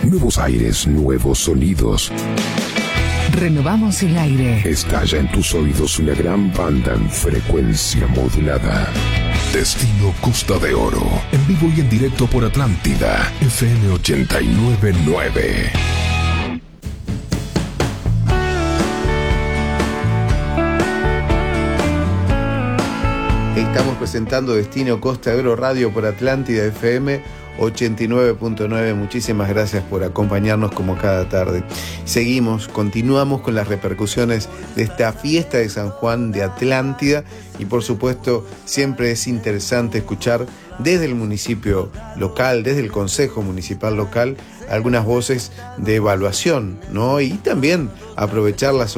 Nuevos aires, nuevos sonidos. Renovamos el aire. Estalla en tus oídos una gran banda en frecuencia modulada. Destino Costa de Oro. En vivo y en directo por Atlántida. FM 89.9. Estamos presentando Destino Costa de Oro Radio por Atlántida FM 89.9. Muchísimas gracias por acompañarnos como cada tarde. Continuamos con las repercusiones de esta fiesta de San Juan de Atlántida y por supuesto siempre es interesante escuchar desde el municipio local, desde el Consejo Municipal Local, algunas voces de evaluación, ¿no? Y también aprovechar las